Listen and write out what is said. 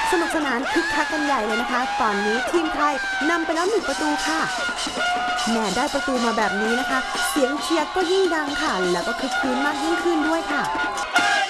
สนุกสนานคึกคักกันใหญ่เลยนะคะ ตอนนี้ทีมไทยนำไปแล้ว1 ประตูค่ะแม่ได้ประตูมาแบบนี้นะคะเสียงเชียร์ก็ยิ่งดังค่ะแล้วก็คึกคืนมากยิ่งขึ้นด้วยค่ะ